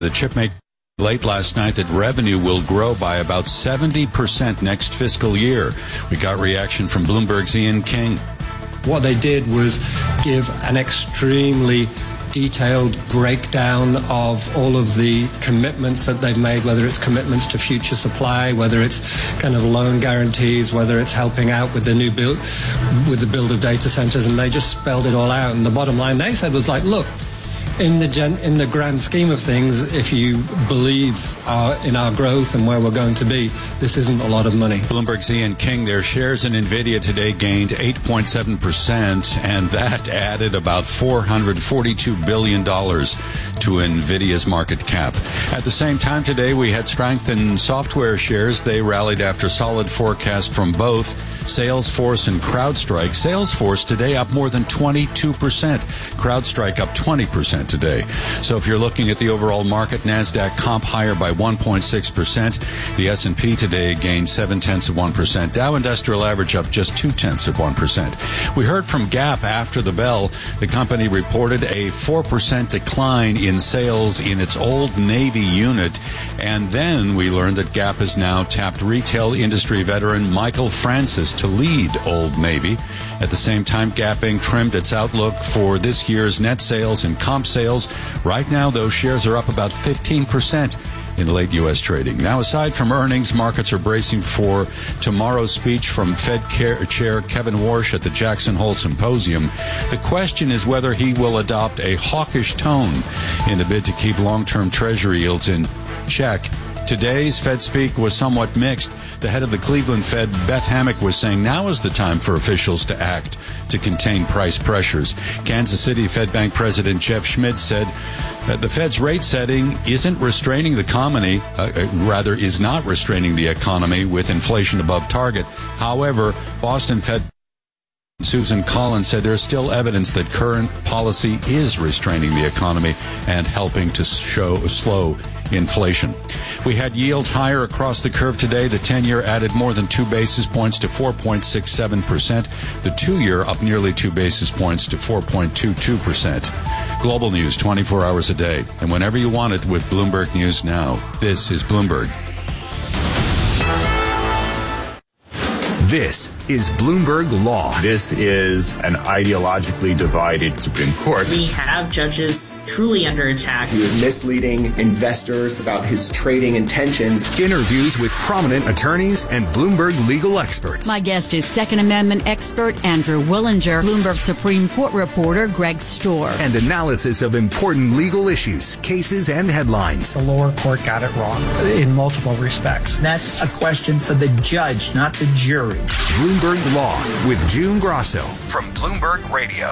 The chipmaker late last night that revenue will grow by about 70% next fiscal year. We got reaction from Bloomberg's Ian King. What they did was give an extremely detailed breakdown of all of the commitments that they've made, whether it's commitments to future supply, whether it's kind of loan guarantees, whether it's helping out with the new build, with the build of data centers, and they just spelled it all out. And the bottom line they said was like, look, in the grand scheme of things, if you believe in our growth and where we're going to be, this isn't a lot of money. Bloomberg's Ian King, their shares in NVIDIA today gained 8.7%, and that added about $442 billion to NVIDIA's market cap. At the same time today, we had strength in software shares. They rallied after solid forecast from both Salesforce and CrowdStrike. Salesforce today up more than 22%. CrowdStrike up 20% today. So if you're looking at the overall market, NASDAQ comp higher by 1.6%. The S&P today gained 0.7%. Dow Industrial Average up just 0.2%. We heard from Gap after the bell. The company reported a 4% decline in sales in its Old Navy unit. And then we learned that Gap has now tapped retail industry veteran Michael Francis to lead Old Navy. At the same time, Gap Inc. trimmed its outlook for this year's net sales and comp sales. Right now, those shares are up about 15% in late U.S. trading. Now, aside from earnings, markets are bracing for tomorrow's speech from Fed Chair Kevin Warsh at the Jackson Hole Symposium. The question is whether he will adopt a hawkish tone in the bid to keep long-term Treasury yields in check. Today's Fed speak was somewhat mixed. The head of the Cleveland Fed, Beth Hammack, was saying now is the time for officials to act to contain price pressures. Kansas City Fed Bank President Jeff Schmidt said that the Fed's rate setting isn't restraining the economy, is not restraining the economy with inflation above target. However, Boston Fed Susan Collins said there's still evidence that current policy is restraining the economy and helping to slow inflation. We had yields higher across the curve today. The 10-year added more than 2 basis points to 4.67%. The 2-year up nearly 2 basis points to 4.22%. Global news 24 hours a day, and whenever you want it with Bloomberg News Now. This is Bloomberg. This is Bloomberg Law. This is an ideologically divided Supreme Court. We have judges truly under attack. He was misleading investors about his trading intentions. Interviews with prominent attorneys and Bloomberg legal experts. My guest is Second Amendment expert Andrew Willinger, Bloomberg Supreme Court reporter Greg Storr. And analysis of important legal issues, cases, and headlines. The lower court got it wrong in multiple respects. That's a question for the judge, not the jury. Bloomberg Law with June Grosso from Bloomberg Radio.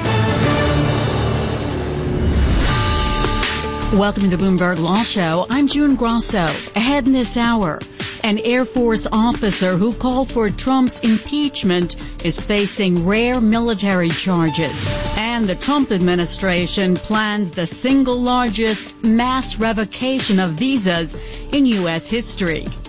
Welcome to the Bloomberg Law Show. I'm June Grosso. Ahead in this hour, an Air Force officer who called for Trump's impeachment is facing rare military charges. And the Trump administration plans the single largest mass revocation of visas in U.S. history.